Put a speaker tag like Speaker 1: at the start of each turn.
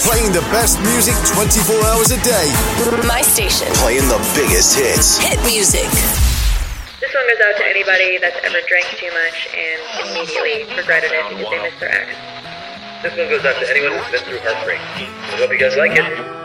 Speaker 1: Playing the best music 24 hours a day.
Speaker 2: My station.
Speaker 1: Playing the biggest hits.
Speaker 2: Hit music.
Speaker 3: This one goes out to anybody that's ever drank too much and immediately regretted it because they missed their ex.
Speaker 4: This one goes out to anyone who's been through heartbreak. I hope you guys like it.